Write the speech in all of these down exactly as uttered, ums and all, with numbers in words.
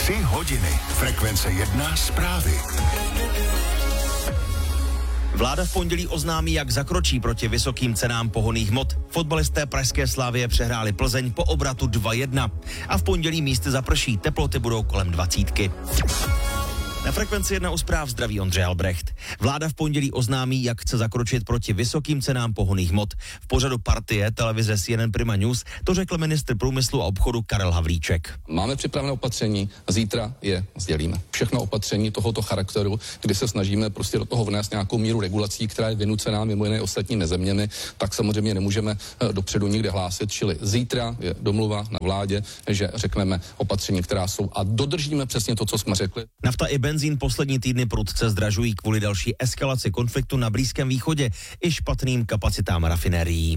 Tři hodiny. Frekvence jedna zprávy. Vláda v pondělí oznámí, jak zakročí proti vysokým cenám pohonných hmot. Fotbalisté pražské Slavie přehráli Plzeň po obratu dva jedna. A v pondělí místy zaprší, teploty budou kolem dvacítky. Na Frekvenci jedna u zpráv zdraví Ondřej Albrecht. Vláda v pondělí oznámí, jak chce zakročit proti vysokým cenám pohonných hmot. V pořadu Partie televize C N N Prima News to řekl ministr průmyslu a obchodu Karel Havlíček. Máme připravené opatření, zítra je sdělíme. Všechno opatření tohoto charakteru, kdy se snažíme prostě do toho vnést nějakou míru regulací, která je vynucená mimo jiné ostatními zeměmi, tak samozřejmě nemůžeme dopředu nikde hlásit, čili zítra je domluva na vládě, že řekneme opatření, která jsou a dodržíme přesně to, co jsme řekli. Nafta i benzín poslední týdny prudce zdražují kvůli další eskalaci konfliktu na Blízkém východě i špatným kapacitám rafinérií.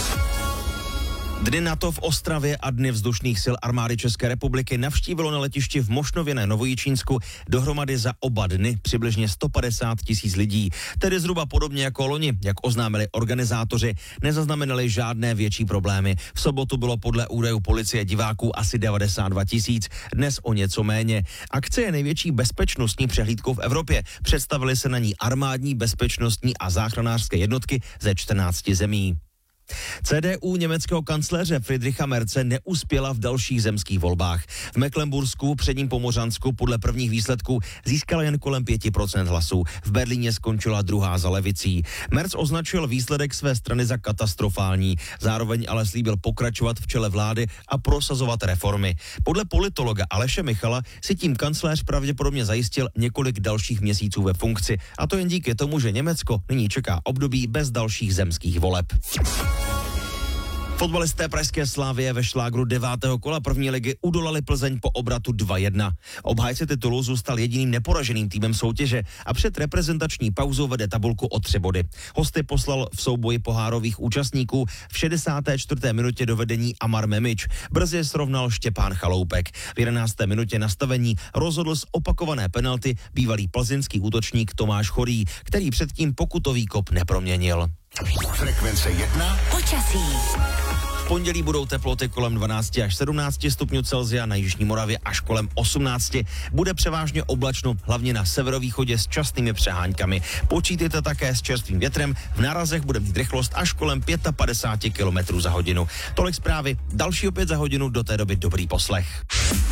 Dny NATO v Ostravě a Dny vzdušných sil armády České republiky navštívilo na letišti v Mošnově na Novojičínsku dohromady za oba dny přibližně sto padesát tisíc lidí. Tedy zhruba podobně jako loni, jak oznámili organizátoři, nezaznamenali žádné větší problémy. V sobotu bylo podle údajů policie diváků asi devadesát dva tisíc, dnes o něco méně. Akce je největší bezpečnostní přehlídkou v Evropě. Představili se na ní armádní, bezpečnostní a záchranářské jednotky ze čtrnácti zemí. C D U německého kancléře Friedricha Merze neuspěla v dalších zemských volbách. V Mecklenbursku, předním Pomořansku podle prvních výsledků získala jen kolem pět procent hlasů. V Berlíně skončila druhá za levicí. Merz označil výsledek své strany za katastrofální. Zároveň ale slíbil pokračovat v čele vlády a prosazovat reformy. Podle politologa Aleše Michala si tím kancléř pravděpodobně zajistil několik dalších měsíců ve funkci. A to jen díky tomu, že Německo nyní čeká období bez dalších zemských voleb. Fotbalisté pražské Slavie ve šlágru devátého kola první ligy udolali Plzeň po obratu dva jedna. Obhájce titulu zůstal jediným neporaženým týmem soutěže a před reprezentační pauzou vede tabulku o tři body. Hosty poslal v souboji pohárových účastníků v šedesáté čtvrté minutě do vedení Amar Memič. Brzy srovnal Štěpán Chaloupek. V jedenácté minutě nastavení rozhodl z opakované penalty bývalý plzeňský útočník Tomáš Chorý, který předtím pokutový kop neproměnil. Frekvence jedna. Počasí. V pondělí budou teploty kolem dvanáct až sedmnáct stupňů Celsia, na jižní Moravě až kolem osmnáct. Bude převážně oblačno, hlavně na severovýchodě s častými přeháňkami. Počítejte také s čerstvým větrem, v nárazech bude mít rychlost až kolem padesát pět kilometrů za hodinu. Tolik zprávy, další opět za hodinu, do té doby dobrý poslech.